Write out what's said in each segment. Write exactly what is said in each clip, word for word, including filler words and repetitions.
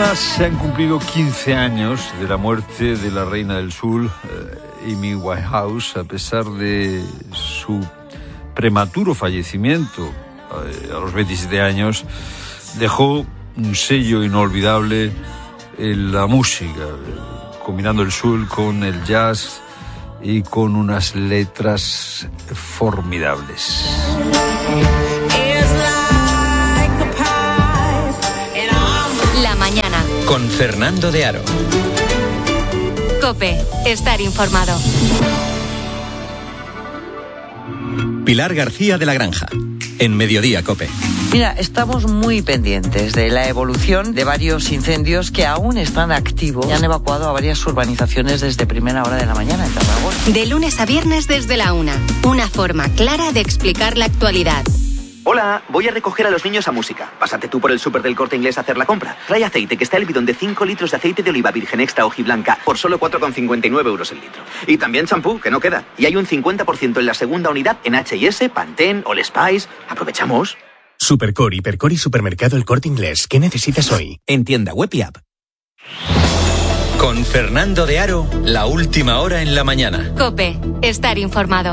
mañana se han cumplido quince años de la muerte de la reina del sur, eh, Amy Winehouse, a pesar de su prematuro fallecimiento eh, a los veintisiete años, dejó un sello inolvidable en la música, eh, combinando el soul con el jazz y con unas letras formidables. La mañana. Con Fernando de Aro. COPE. Estar informado. Pilar García de la Granja. En Mediodía COPE. Mira, estamos muy pendientes de la evolución de varios incendios que aún están activos y han evacuado a varias urbanizaciones desde primera hora de la mañana en Tarragona. De lunes a viernes desde la una. Una forma clara de explicar la actualidad. Hola, voy a recoger a los niños a música. Pásate tú por el súper del Corte Inglés a hacer la compra. Trae aceite, que está el bidón de cinco litros de aceite de oliva virgen extra hojiblanca por solo cuatro con cincuenta y nueve euros el litro. Y también champú, que no queda. Y hay un cincuenta por ciento en la segunda unidad en H y S, Pantene, All Spice. ¿Aprovechamos? Supercore, Hipercore y Supermercado El Corte Inglés. ¿Qué necesitas hoy? En tienda web y app. Con Fernando de Aro, la última hora en la mañana. COPE. Estar informado.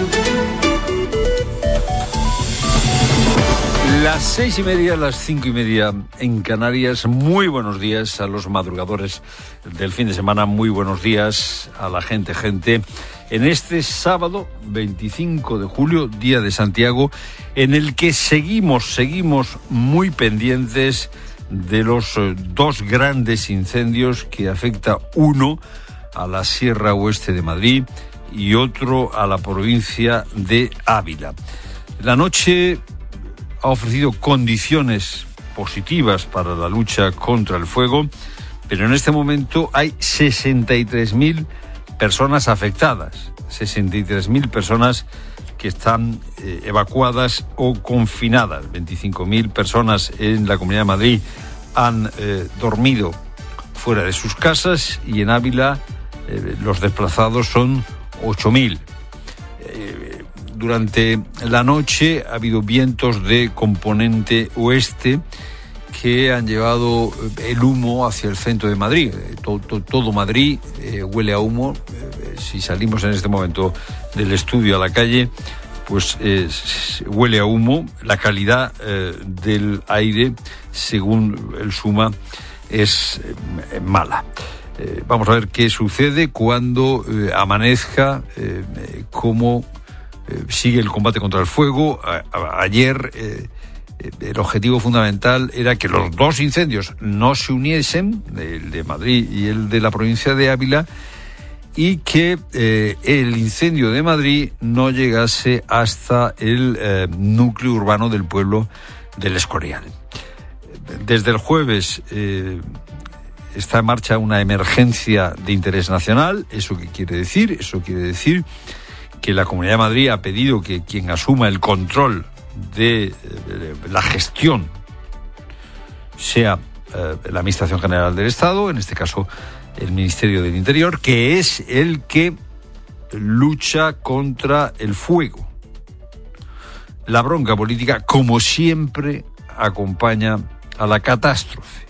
Las seis y media, las cinco y media en Canarias. Muy buenos días a los madrugadores del fin de semana. Muy buenos días a la gente, gente. En este sábado veinticinco de julio, Día de Santiago, en el que seguimos, seguimos muy pendientes de los dos grandes incendios que afecta uno a la Sierra Oeste de Madrid y otro a la provincia de Ávila. La noche ha ofrecido condiciones positivas para la lucha contra el fuego, pero en este momento hay sesenta y tres mil personas afectadas, sesenta y tres mil personas que están eh, evacuadas o confinadas. veinticinco mil personas en la Comunidad de Madrid han eh, dormido fuera de sus casas y en Ávila eh, los desplazados son ocho mil. Eh, Durante la noche ha habido vientos de componente oeste que han llevado el humo hacia el centro de Madrid. Todo, todo, todo Madrid eh, huele a humo. Eh, si salimos en este momento del estudio a la calle, pues eh, huele a humo. La calidad eh, del aire, según el SUMA, es eh, mala. Eh, vamos a ver qué sucede cuando eh, amanezca, eh, eh, cómo Eh, sigue el combate contra el fuego. A, a, ayer eh, el objetivo fundamental era que los dos incendios no se uniesen, el de Madrid y el de la provincia de Ávila, y que eh, el incendio de Madrid no llegase hasta el eh, núcleo urbano del pueblo del Escorial. Desde el jueves eh, está en marcha una emergencia de interés nacional. ¿Eso qué quiere decir? Eso quiere decir que la Comunidad de Madrid ha pedido que quien asuma el control de, de la gestión sea eh, la Administración General del Estado, en este caso el Ministerio del Interior, que es el que lucha contra el fuego. La bronca política, como siempre, acompaña a la catástrofe.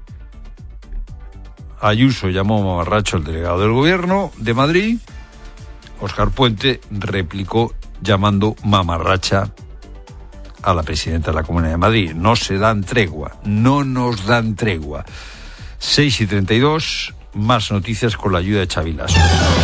Ayuso llamó mamarracho al delegado del Gobierno de Madrid. Óscar Puente replicó llamando mamarracha a la presidenta de la Comunidad de Madrid. No se dan tregua, no nos dan tregua. seis y treinta y dos, más noticias con la ayuda de Xavi Lasso.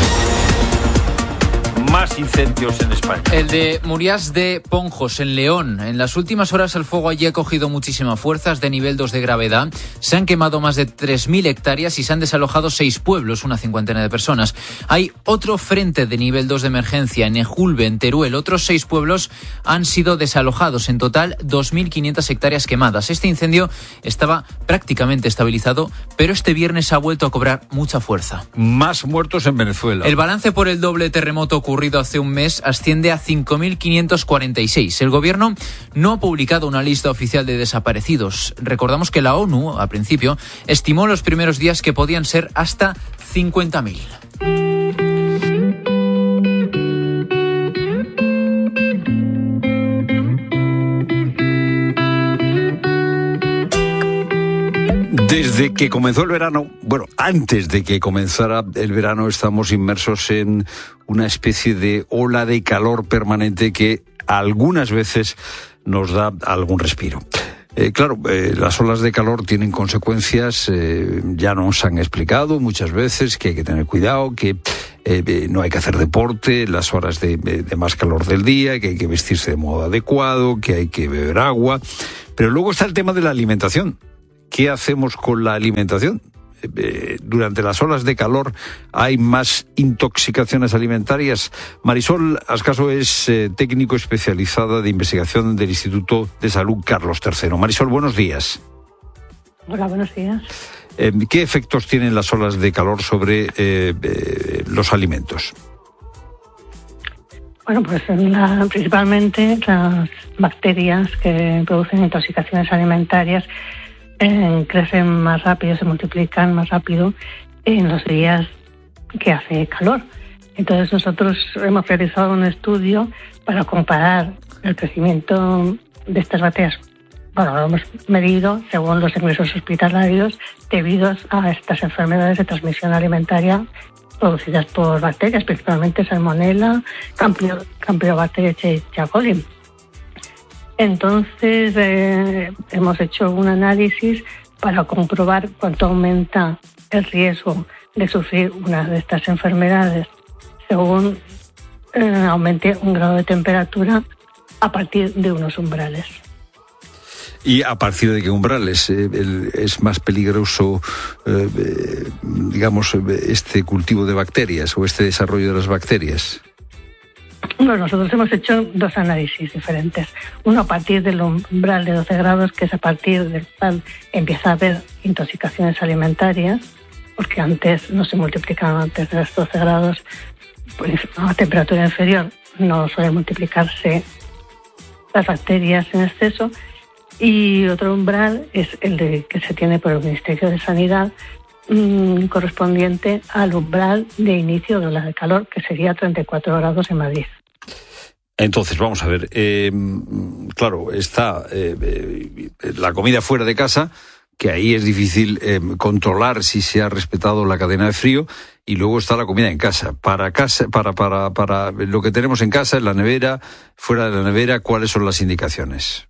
Más incendios en España. El de Murias de Ponjos, en León. En las últimas horas el fuego allí ha cogido muchísimas fuerzas de nivel dos de gravedad. Se han quemado más de tres mil hectáreas y se han desalojado seis pueblos, una cincuentena de personas. Hay otro frente de nivel dos de emergencia en Ejulbe, en Teruel. Otros seis pueblos han sido desalojados. En total, dos mil quinientas hectáreas quemadas. Este incendio estaba prácticamente estabilizado, pero este viernes ha vuelto a cobrar mucha fuerza. Más muertos en Venezuela. El balance por el doble terremoto ocurrido hace un mes asciende a cinco mil quinientos cuarenta y seis. El gobierno no ha publicado una lista oficial de desaparecidos. Recordamos que la ONU, al principio, estimó los primeros días que podían ser hasta cincuenta mil. Desde Desde que comenzó el verano, bueno, antes de que comenzara el verano, estamos inmersos en una especie de ola de calor permanente que algunas veces nos da algún respiro. Eh, claro, eh, las olas de calor tienen consecuencias, eh, ya nos han explicado muchas veces que hay que tener cuidado, que eh, no hay que hacer deporte en las horas de, de más calor del día, que hay que vestirse de modo adecuado, que hay que beber agua. Pero luego está el tema de la alimentación. ¿Qué hacemos con la alimentación? Eh, durante las olas de calor hay más intoxicaciones alimentarias. Marisol Ascaso es eh, técnico especializada de investigación del Instituto de Salud Carlos tercero. Marisol, buenos días. Hola, buenos días. Eh, ¿Qué efectos tienen las olas de calor sobre eh, eh, los alimentos? Bueno, pues la, principalmente las bacterias que producen intoxicaciones alimentarias Eh, crecen más rápido, se multiplican más rápido en los días que hace calor. Entonces nosotros hemos realizado un estudio para comparar el crecimiento de estas bacterias. Bueno, lo hemos medido según los ingresos hospitalarios debidos a estas enfermedades de transmisión alimentaria producidas por bacterias, principalmente Salmonella, Campylobacter y Escherichia coli. Entonces, eh, hemos hecho un análisis para comprobar cuánto aumenta el riesgo de sufrir una de estas enfermedades según eh, aumente un grado de temperatura a partir de unos umbrales. ¿Y a partir de qué umbrales eh, el, es más peligroso, eh, eh, digamos, este cultivo de bacterias o este desarrollo de las bacterias? Bueno, nosotros hemos hecho dos análisis diferentes. Uno a partir del umbral de doce grados, que es a partir del cual empieza a haber intoxicaciones alimentarias, porque antes no se multiplicaban antes de los doce grados, pues a temperatura inferior no suelen multiplicarse las bacterias en exceso. Y otro umbral es el de, que se tiene por el Ministerio de Sanidad, mmm, correspondiente al umbral de inicio de ola de calor, que sería treinta y cuatro grados en Madrid. Entonces, vamos a ver, eh, claro, está eh, eh, la comida fuera de casa, que ahí es difícil eh, controlar si se ha respetado la cadena de frío, y luego está la comida en casa. Para casa, para, para, para lo que tenemos en casa, en la nevera, fuera de la nevera, ¿cuáles son las indicaciones?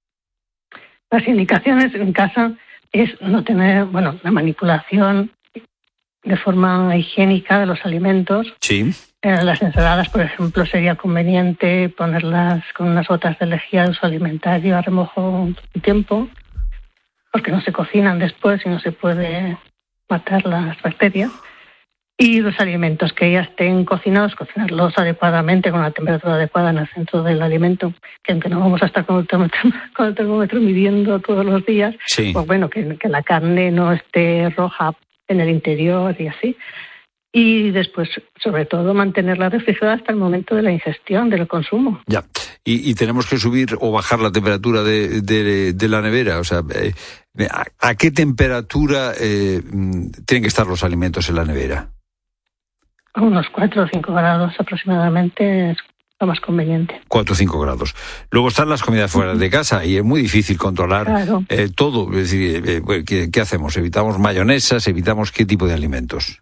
Las indicaciones en casa es no tener, bueno, la manipulación de forma higiénica de los alimentos. Sí. En las ensaladas, por ejemplo, sería conveniente ponerlas con unas gotas de lejía de uso alimentario a remojo un tiempo, porque no se cocinan después y no se puede matar las bacterias. Y los alimentos que ya estén cocinados, cocinarlos adecuadamente con la temperatura adecuada en el centro del alimento, que aunque no vamos a estar con el termómetro, con el termómetro midiendo todos los días, sí. Pues bueno, que, que la carne no esté roja en el interior y así. Y después, sobre todo, mantenerla refrigerada hasta el momento de la ingestión, del consumo. Ya, y, y tenemos que subir o bajar la temperatura de, de, de la nevera. O sea, eh, ¿a, ¿a qué temperatura eh, tienen que estar los alimentos en la nevera? A unos cuatro o cinco grados aproximadamente es lo más conveniente. cuatro o cinco grados. Luego están las comidas fuera de casa y es muy difícil controlar claro. eh, todo. Es decir, eh, ¿qué, ¿qué hacemos? ¿Evitamos mayonesas? ¿Evitamos qué tipo de alimentos?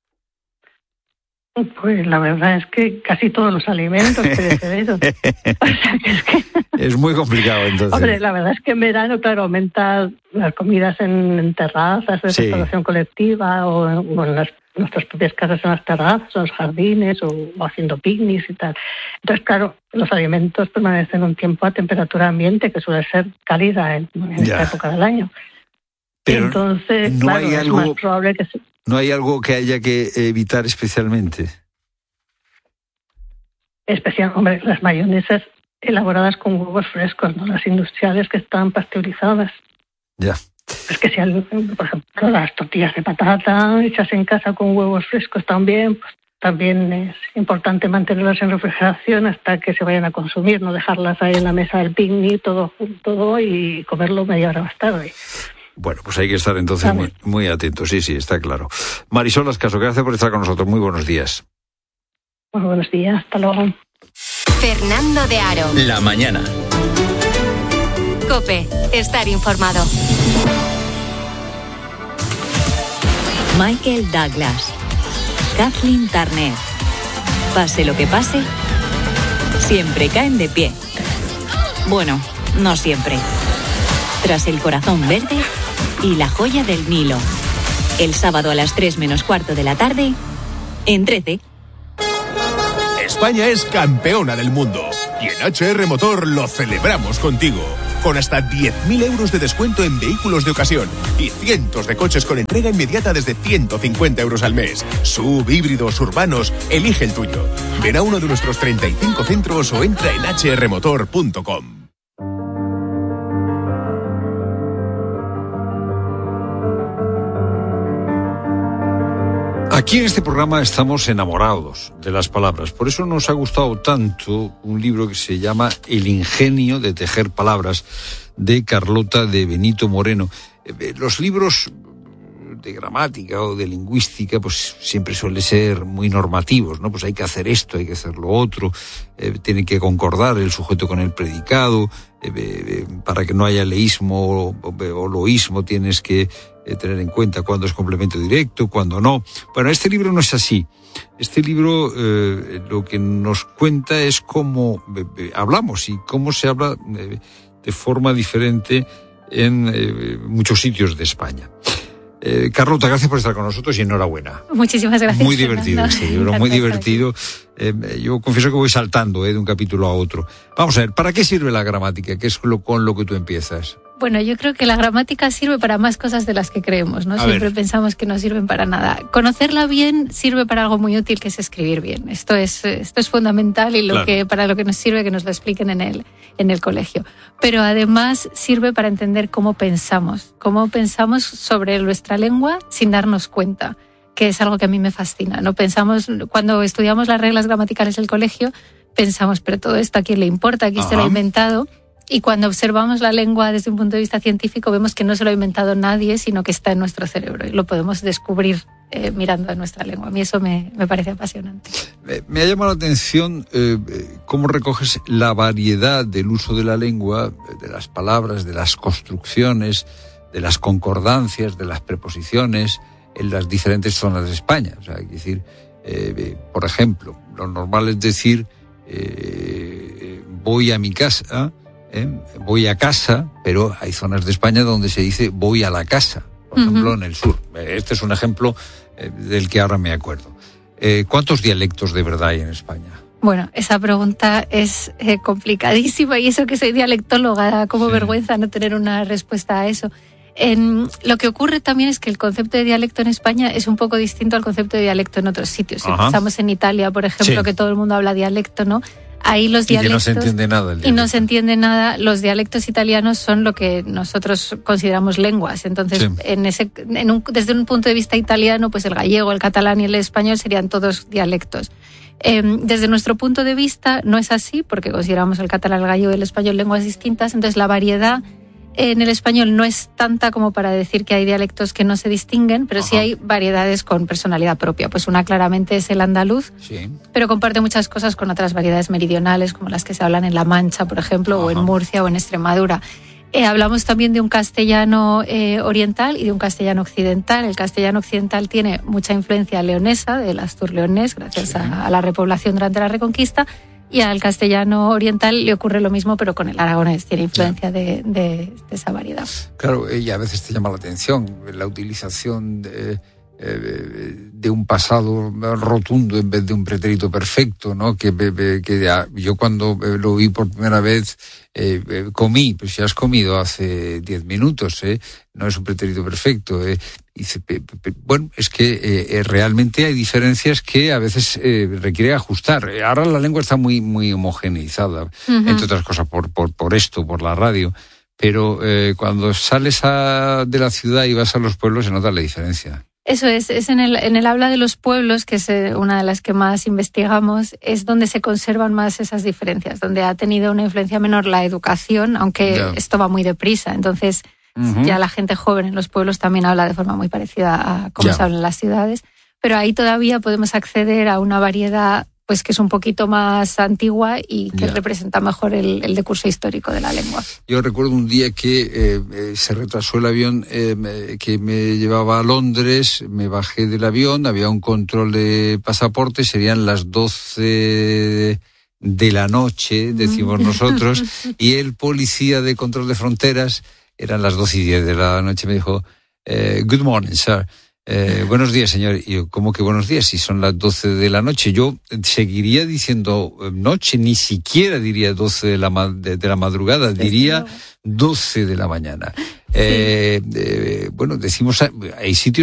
Pues la verdad es que casi todos los alimentos perecederos. O sea, que es, que... es muy complicado, entonces. Hombre, la verdad es que en verano, claro, aumenta las comidas en, en terrazas de sí. restauración colectiva o en, o en las, nuestras propias casas en las terrazas o en los jardines o, o haciendo picnics y tal. Entonces, claro, los alimentos permanecen un tiempo a temperatura ambiente, que suele ser cálida en, en esta época del año. Pero entonces, no claro, hay es algo... más probable que se... ¿No hay algo que haya que evitar especialmente? Especial, hombre, las mayonesas elaboradas con huevos frescos, no las industriales que están pasteurizadas. Ya. Es que si, por ejemplo, las tortillas de patata hechas en casa con huevos frescos también, pues también es importante mantenerlas en refrigeración hasta que se vayan a consumir, no dejarlas ahí en la mesa del picnic todo todo y comerlo media hora más tarde. Bueno, pues hay que estar entonces muy, muy atentos, sí, sí, está claro. Marisol Ascaso, gracias por estar con nosotros. Muy buenos días. Muy buenos días, hasta luego. Fernando de Aro. La mañana. COPE, estar informado. Michael Douglas, Kathleen Turner. Pase lo que pase, siempre caen de pie. Bueno, no siempre. Tras El corazón verde y La joya del Nilo. El sábado a las tres menos cuarto de la tarde, en trece. España es campeona del mundo y en H R Motor lo celebramos contigo. Con hasta diez mil euros de descuento en vehículos de ocasión y cientos de coches con entrega inmediata desde ciento cincuenta euros al mes. Sub, híbridos, urbanos, elige el tuyo. Ven a uno de nuestros treinta y cinco centros o entra en h r motor punto com. Aquí en este programa estamos enamorados de las palabras. Por eso nos ha gustado tanto un libro que se llama El ingenio de tejer palabras, de Carlota de Benito Moreno. Los libros de gramática o de lingüística pues siempre suelen ser muy normativos, ¿no? Pues hay que hacer esto, hay que hacer lo otro, eh, tiene que concordar el sujeto con el predicado, eh, eh, para que no haya leísmo o, o loísmo tienes que eh, tener en cuenta cuándo es complemento directo, cuándo no. Bueno, este libro no es así. Este libro eh, lo que nos cuenta es cómo eh, hablamos y cómo se habla eh, de forma diferente en eh, muchos sitios de España. Eh, Carlota, gracias por estar con nosotros y enhorabuena. Muchísimas gracias. Muy divertido este libro, muy divertido. Eh, yo confieso que voy saltando eh, de un capítulo a otro. Vamos a ver, ¿para qué sirve la gramática? ¿Qué es lo, con lo que tú empiezas? Bueno, yo creo que la gramática sirve para más cosas de las que creemos, ¿no? A Siempre ver. pensamos que no sirven para nada. Conocerla bien sirve para algo muy útil, que es escribir bien. Esto es, esto es fundamental y lo Claro. que, para lo que nos sirve que nos lo expliquen en el, en el colegio. Pero además sirve para entender cómo pensamos, cómo pensamos sobre nuestra lengua sin darnos cuenta, que es algo que a mí me fascina, ¿no? Pensamos, cuando estudiamos las reglas gramaticales del colegio, pensamos, pero todo esto a quién le importa, quién se lo ha Ajá. inventado. Y cuando observamos la lengua desde un punto de vista científico, vemos que no se lo ha inventado nadie, sino que está en nuestro cerebro y lo podemos descubrir eh, mirando a nuestra lengua. A mí eso me, me parece apasionante. Eh, me ha llamado la atención eh, cómo recoges la variedad del uso de la lengua, de las palabras, de las construcciones, de las concordancias, de las preposiciones en las diferentes zonas de España. O sea, hay que decir, eh, por ejemplo, lo normal es decir eh, voy a mi casa, ¿eh? voy a casa, pero hay zonas de España donde se dice voy a la casa, por Ujú. ejemplo en el sur. Este es un ejemplo eh, del que ahora me acuerdo. Eh, ¿Cuántos dialectos de verdad hay en España? Bueno, esa pregunta es eh, complicadísima y eso que soy dialectóloga, da como Sí. vergüenza no tener una respuesta a eso. En, lo que ocurre también es que el concepto de dialecto en España es un poco distinto al concepto de dialecto en otros sitios. Si Ajá. pensamos en Italia, por ejemplo, Sí. que todo el mundo habla dialecto, ¿no? Ahí los Y que no dialectos... se entiende nada el Y no dialecto. se entiende nada. Los dialectos italianos son lo que nosotros consideramos lenguas. Entonces, Sí. en ese, en un, desde un punto de vista italiano, pues el gallego, el catalán y el español serían todos dialectos. Eh, desde nuestro punto de vista no es así, porque consideramos el catalán, el gallego y el español lenguas distintas. Entonces, la variedad en el español no es tanta como para decir que hay dialectos que no se distinguen, pero sí Ajá. hay variedades con personalidad propia. Pues una claramente es el andaluz, Sí. pero comparte muchas cosas con otras variedades meridionales, como las que se hablan en La Mancha, por ejemplo, o en Ajá. Murcia o en Extremadura. Eh, hablamos también de un castellano eh, oriental y de un castellano occidental. El castellano occidental tiene mucha influencia leonesa, del astur-leonés, gracias Sí. a, a la repoblación durante la Reconquista, y al castellano oriental le ocurre lo mismo, pero con el aragonés. Tiene influencia de, de, de esa variedad. Claro, y a veces te llama la atención la utilización de, eh, de un pasado rotundo en vez de un pretérito perfecto, ¿no? Que, que yo cuando lo vi por primera vez eh, comí, pues si has comido hace diez minutos, ¿eh? No es un pretérito perfecto, ¿eh? Y dice, bueno, es que eh, realmente hay diferencias que a veces eh, requiere ajustar. Ahora la lengua está muy muy homogeneizada, Uh-huh. entre otras cosas por, por, por esto, por la radio. Pero eh, cuando sales a, de la ciudad y vas a los pueblos se nota la diferencia. Eso es, es en el, en el habla de los pueblos, que es una de las que más investigamos, es donde se conservan más esas diferencias, donde ha tenido una influencia menor la educación, aunque Yeah. esto va muy deprisa. Entonces, Uh-huh. ya la gente joven en los pueblos también habla de forma muy parecida a cómo Ya. se habla en las ciudades, pero ahí todavía podemos acceder a una variedad pues que es un poquito más antigua y que Ya. representa mejor el, el decurso histórico de la lengua. Yo recuerdo un día que eh, eh, se retrasó el avión eh, me- que me llevaba a Londres, me bajé del avión, había un control de pasaporte, serían las doce de la noche, decimos nosotros, y el policía de control de fronteras, eran las doce y diez de la noche, me dijo, eh, good morning, sir. Eh, buenos días, señor. Y yo, ¿cómo que buenos días? Si son las doce de la noche. Yo seguiría diciendo eh, noche, ni siquiera diría doce de la, ma- de, de la madrugada, diría doce de la mañana. Eh, eh, bueno, decimos, hay sitios